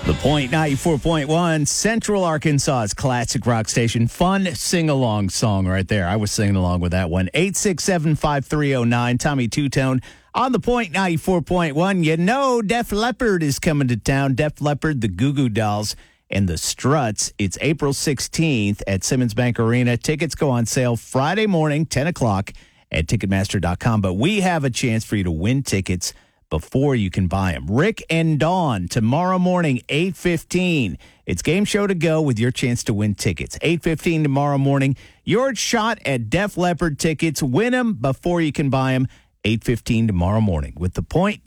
The Point 94.1, Central Arkansas's classic rock station. Fun sing-along song right there. I was singing along with that one. 867-5309, Tommy Two-Tone on The Point 94.1. You know Def Leppard is coming to town. Def Leppard, the Goo Goo Dolls, and the Struts. It's April 16th at Simmons Bank Arena. Tickets go on sale Friday morning, 10 o'clock at Ticketmaster.com. But we have a chance for you to win tickets before you can buy them. Rick and Dawn, tomorrow morning, 8:15. It's game show to go with your chance to win tickets. 8:15 tomorrow morning. Your shot at Def Leppard tickets. Win them before you can buy them. 8:15 tomorrow morning with The Point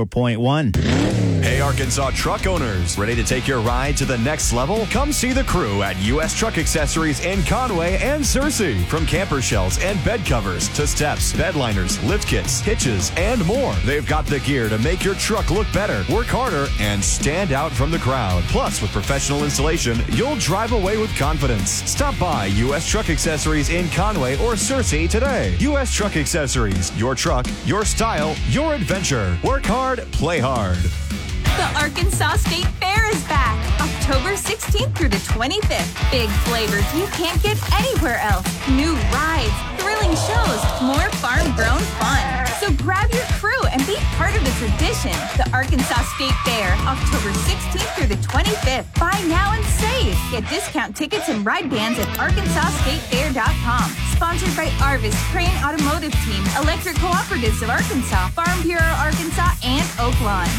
94.1. Hey, Arkansas truck owners, ready to take your ride to the next level? Come see the crew at U.S. Truck Accessories in Conway and Searcy. From camper shells and bed covers to steps, bed liners, lift kits, hitches, and more. They've got the gear to make your truck look better, work harder, and stand out from the crowd. Plus, with professional installation, you'll drive away with confidence. Stop by U.S. Truck Accessories in Conway or Searcy today. U.S. Truck Accessories, your truck, your style, your adventure. Work hard, play hard. The Arkansas State Fair is back, October 16th through the 25th. Big flavors you can't get anywhere else. New rides, thrilling shows, more farm-grown fun. So grab your crew and be part of the tradition. The Arkansas State Fair, October 16th through the 25th. Buy now and save. Get discount tickets and ride bands at ArkansasStateFair.com. Sponsored by Arvis, Crane Automotive Team, Electric Cooperatives of Arkansas, Farm Bureau Arkansas, and Oaklawn.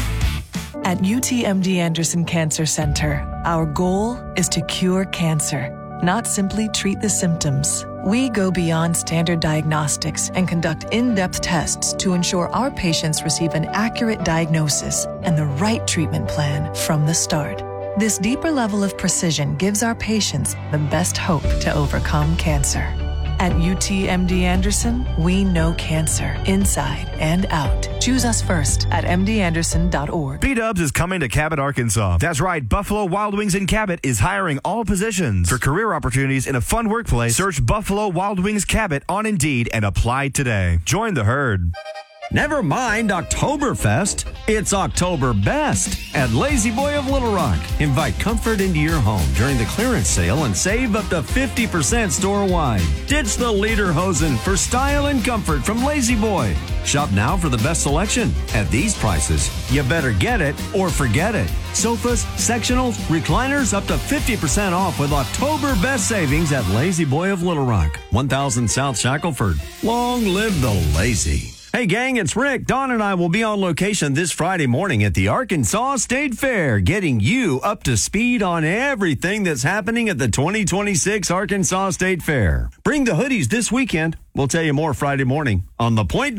At UTMD Anderson Cancer Center, our goal is to cure cancer, not simply treat the symptoms. We go beyond standard diagnostics and conduct in-depth tests to ensure our patients receive an accurate diagnosis and the right treatment plan from the start. This deeper level of precision gives our patients the best hope to overcome cancer. At UTMD Anderson, we know cancer inside and out. Choose us first at mdanderson.org. B-Dubs is coming to Cabot, Arkansas. That's right, Buffalo Wild Wings in Cabot is hiring all positions. For career opportunities in a fun workplace, search Buffalo Wild Wings Cabot on Indeed and apply today. Join the herd. Never mind Oktoberfest. It's October Best at Lazy Boy of Little Rock. Invite comfort into your home during the clearance sale and save up to 50% store-wide. Ditch the lederhosen for style and comfort from Lazy Boy. Shop now for the best selection. At these prices, you better get it or forget it. Sofas, sectionals, recliners up to 50% off with October Best savings at Lazy Boy of Little Rock. 1000 South Shackelford. Long live the lazy. Hey gang, it's Rick. Dawn and I will be on location this Friday morning at the Arkansas State Fair, getting you up to speed on everything that's happening at the 2026 Arkansas State Fair. Bring the hoodies this weekend. We'll tell you more Friday morning on The Point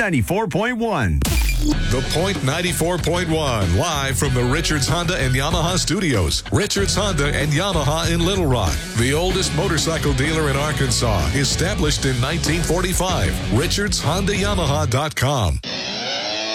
94.1. The Point 94.1, live from the Richards Honda and Yamaha studios. Richards Honda and Yamaha in Little Rock, the oldest motorcycle dealer in Arkansas, established in 1945. RichardsHondaYamaha.com.